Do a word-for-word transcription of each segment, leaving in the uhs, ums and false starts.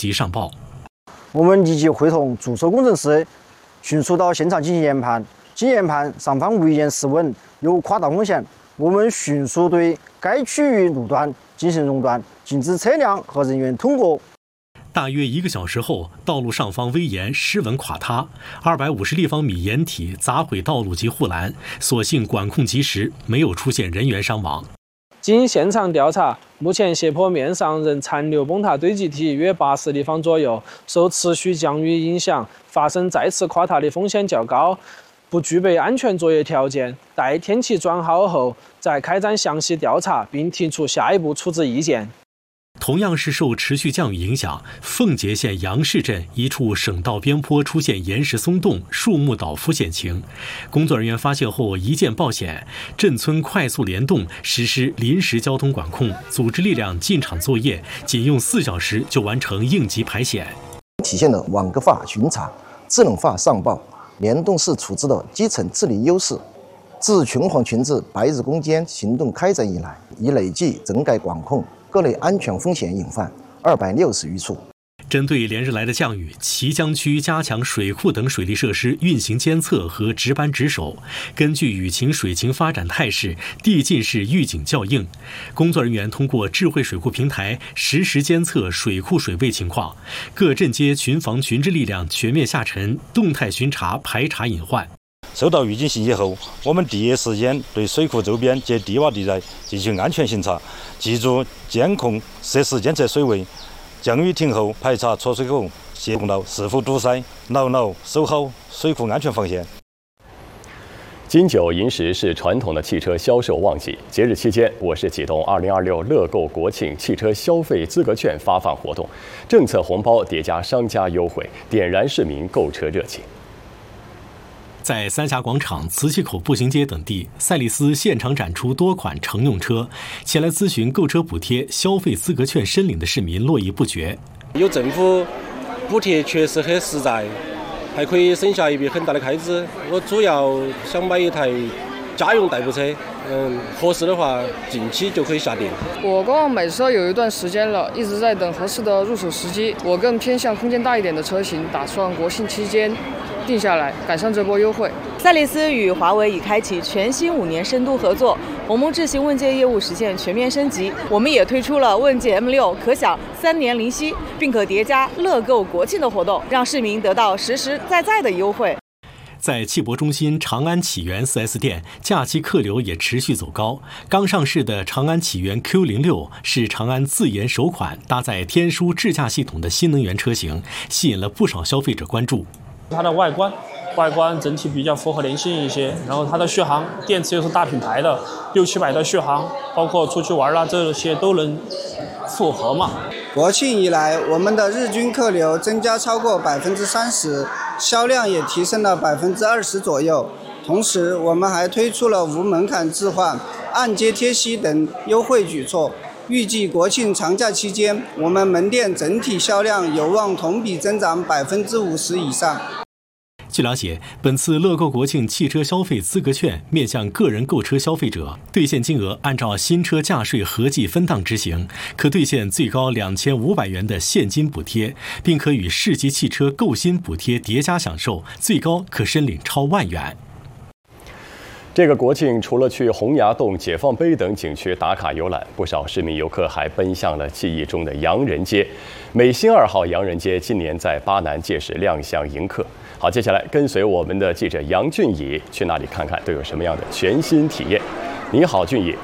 即上报。 我们立即会同驻守工程师迅速到现场进行研判。经研判，上方违建失稳，有夸大风险。我们迅速对该区域路段进行熔断，禁止车辆和人员通过。 大约一个小时后，道路上方危岩失稳垮塌，二百五十立方米岩体砸毁道路及护栏，所幸管控及时，没有出现人员伤亡。 经现场调查，目前斜坡面上仍残留崩塌堆积体约八十立方左右，受持续降雨影响，发生再次垮塌的风险较高，不具备安全作业条件。待天气转好后，再开展详细调查，并提出下一步处置意见。 同样是受持续降雨影响，奉节县杨市镇一处省道边坡出现岩石松动、树木倒伏险情。工作人员发现后一键报险，镇村快速联动实施临时交通管控，组织力量进场作业，仅用四小时就完成应急排险。 体现了网格化巡查、智能化上报、联动式处置的基层治理优势。自群黄群治百日攻坚行动开展以来，已累计整改管控各类安全风险隐患二百六十余处。 针对连日来的降雨，綦江区加强水库等水利设施运行监测和值班值守，根据雨情水情发展态势，递进式预警校应。工作人员通过智慧水库平台实时监测水库水位情况，各镇街群防群治力量全面下沉，动态巡查排查隐患。 收到预警信息后，我们第一时间对水库周边及低洼地带进行安全巡查，记住监控实时监测水位，降雨停后排查出水口泄洪道是否堵塞，牢牢守好水库安全防线。 金九银十是传统的汽车销售旺季，节日期间，我市启动二零二六乐购国庆汽车消费资格券发放活动，政策红包叠加商家优惠，点燃市民购车热情。 在三峡广场、磁器口步行街等地，赛力斯现场展出多款乘用车，前来咨询购车补贴、消费资格券申领的市民络绎不绝。 有政府补贴确实很实在，还可以省下一笔很大的开支。我主要想买一台家用代步车，嗯，合适的话近期就可以下定。 我观望买车有一段时间了，一直在等合适的入手时机。我更偏向空间大一点的车型，打算国庆期间定下来，赶上这波优惠。 赛力斯与华为已开启全新五年深度合作，鸿蒙智行问界业务实现全面升级。我们也推出了问界 M 六，可享三年零息，并可叠加乐购国庆的活动，让市民得到实实在在的优惠。 在汽博中心长安启源 四 S 店，假期客流也持续走高。刚上市的长安启源 Q 零六 是长安自研首款搭载天枢智驾系统的新能源车型，吸引了不少消费者关注。 它的外观，外观整体比较符合年轻人一些，然后它的续航，电池又是大品牌的，六七百的续航，包括出去玩啦这些都能符合嘛。 国庆以来，我们的日均客流增加超过百分之三十，销量也提升了百分之二十左右。同时，我们还推出了无门槛置换、按揭贴息等优惠举措。预计国庆长假期间，我们门店整体销量有望同比增长百分之五十以上。 据了解，本次乐购国庆汽车消费资格券面向个人购车消费者，兑现金额按照新车价税合计分档执行，可兑现最高两千五百元的现金补贴，并可与市级汽车购新补贴叠加享受，最高可申领超万元。 这个国庆，除了去洪崖洞、解放碑等景区打卡游览，不少市民游客还奔向了记忆中的洋人街。美心二号洋人街今年在巴南届时亮相迎客。好，接下来跟随我们的记者杨俊乙去那里看看都有什么样的全新体验。你好，俊乙。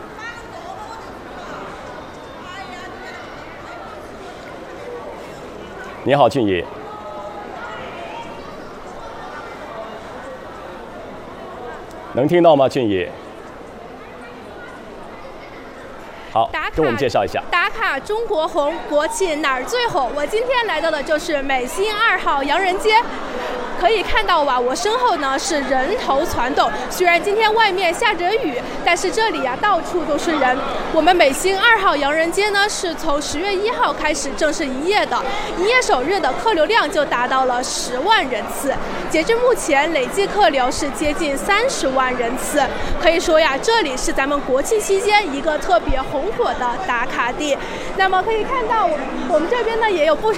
你好，俊乙。能听到吗，俊乙？好，跟我们介绍一下。 打卡中国红，国庆哪儿最红？我今天来到的就是美心二号洋人街。可以看到吧，我身后呢是人头攒动。虽然今天外面下着雨，但是这里啊到处都是人。我们美心二号洋人街呢是从十月一号开始正式营业的，营业首日的客流量就达到了十万人次，截至目前累计客流是接近三十万人次。可以说呀，这里是咱们国庆期间一个特别红火的打卡地。那么可以看到，我们这边呢也有不少